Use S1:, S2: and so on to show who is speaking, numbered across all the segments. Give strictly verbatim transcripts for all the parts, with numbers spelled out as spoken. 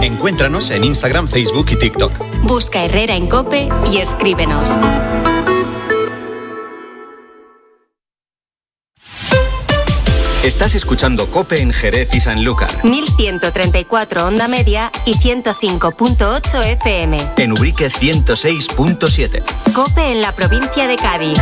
S1: Encuéntranos en Instagram, Facebook y TikTok.
S2: Busca Herrera en COPE y escríbenos.
S1: Estás escuchando COPE en Jerez y Sanlúcar.
S2: mil ciento treinta y cuatro onda media y ciento cinco punto ocho F M.
S1: En Ubrique ciento seis punto siete.
S2: COPE en la provincia de Cádiz.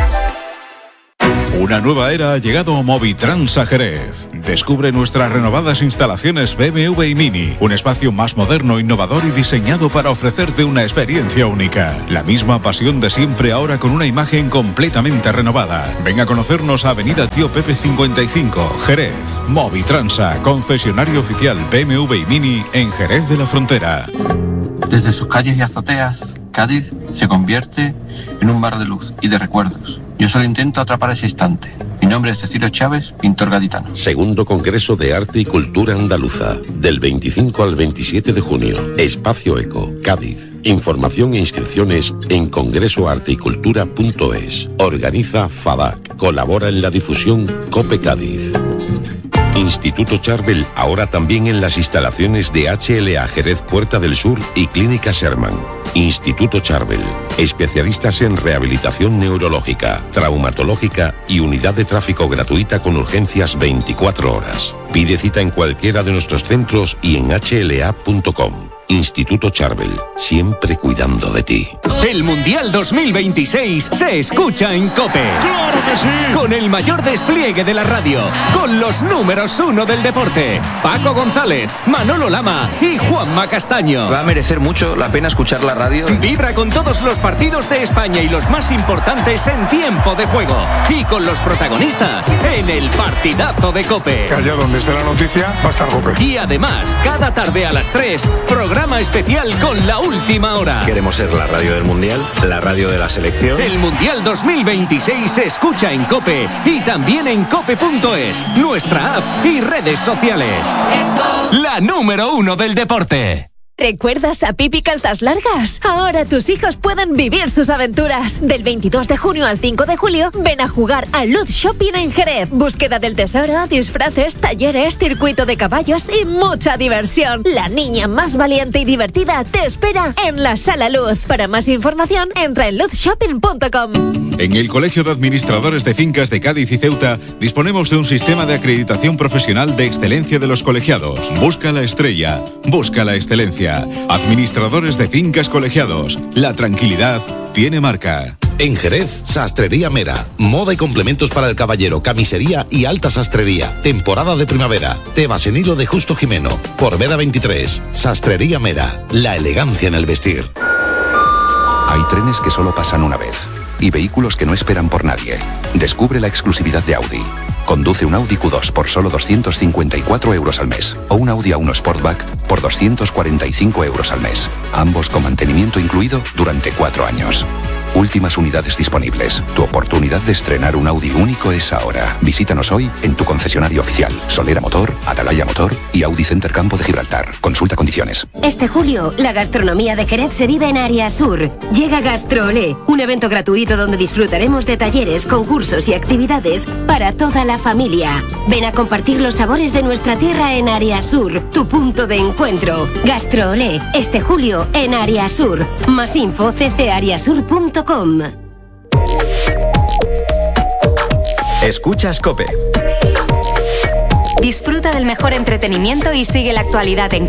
S3: Una nueva era ha llegado a Movitrans a Jerez. Descubre nuestras renovadas instalaciones B M W y Mini, un espacio más moderno, innovador y diseñado para ofrecerte una experiencia única. La misma pasión de siempre, ahora con una imagen completamente renovada. Ven a conocernos a Avenida Tío Pepe cincuenta y cinco, Jerez. Movitransa, concesionario oficial B M W y Mini en Jerez de la Frontera.
S4: Desde sus calles y azoteas, Cádiz se convierte en un mar de luz y de recuerdos. Yo solo intento atrapar ese instante. Mi nombre es Cecilio Chávez, pintor gaditano.
S5: Segundo Congreso de Arte y Cultura Andaluza, del veinticinco al veintisiete de junio. Espacio Eco, Cádiz. Información e inscripciones en congresoarteycultura punto es. Organiza FADAC. Colabora en la difusión COPE Cádiz. Instituto Charbel, ahora también en las instalaciones de H L A Jerez Puerta del Sur y Clínica Sherman. Instituto Charbel, especialistas en rehabilitación neurológica, traumatológica y unidad de tráfico gratuita con urgencias veinticuatro horas. Pide cita en cualquiera de nuestros centros y en h l a punto com. Instituto Charbel, siempre cuidando de ti.
S6: El Mundial dos mil veintiséis se escucha en COPE.
S7: ¡Claro que sí!
S6: Con el mayor despliegue de la radio, con los números uno del deporte, Paco González, Manolo Lama y Juanma Castaño.
S8: Va a merecer mucho la pena escuchar la radio.
S6: Vibra con todos los partidos de España y los más importantes en tiempo de juego. Y con los protagonistas en el partidazo de COPE.
S7: Que allá donde esté la noticia va a estar COPE.
S6: Y además, cada tarde a las tres, programa especial con la última hora.
S9: Queremos ser la radio del Mundial, la radio de la selección.
S6: El Mundial dos mil veintiséis se escucha en COPE y también en cope punto es, nuestra app y redes sociales. La número uno del deporte.
S10: ¿Recuerdas a Pipi Calzas Largas? Ahora tus hijos pueden vivir sus aventuras. Del veintidós de junio al cinco de julio, ven a jugar a Luz Shopping en Jerez. Búsqueda del tesoro, disfraces, talleres, circuito de caballos y mucha diversión. La niña más valiente y divertida te espera en la Sala Luz. Para más información, entra en luz shopping punto com.
S3: En el Colegio de Administradores de Fincas de Cádiz y Ceuta disponemos de un sistema de acreditación profesional de excelencia de los colegiados. Busca la estrella, busca la excelencia. Administradores de Fincas Colegiados. La tranquilidad tiene marca.
S5: En Jerez, Sastrería Mera. Moda y complementos para el caballero, camisería y alta sastrería. Temporada de primavera. Tebas en hilo de Justo Jimeno. Por Vera veintitrés. Sastrería Mera. La elegancia en el vestir.
S11: Hay trenes que solo pasan una vez y vehículos que no esperan por nadie. Descubre la exclusividad de Audi. Conduce un Audi Q dos por solo doscientos cincuenta y cuatro euros al mes o un Audi A uno Sportback por doscientos cuarenta y cinco euros al mes. Ambos con mantenimiento incluido durante cuatro años. Últimas unidades disponibles. Tu oportunidad de estrenar un Audi único es ahora. Visítanos hoy en tu concesionario oficial. Solera Motor, Atalaya Motor y Audi Center Campo de Gibraltar. Consulta condiciones.
S2: Este julio, la gastronomía de Jerez se vive en Área Sur. Llega GastroOlé, un evento gratuito donde disfrutaremos de talleres, concursos y actividades para toda la familia. Ven a compartir los sabores de nuestra tierra en Área Sur, tu punto de encuentro. GastroOlé, este julio en Área Sur. Más info c c ariasur punto com.
S1: Escuchas COPE.
S2: Disfruta del mejor entretenimiento y sigue la actualidad en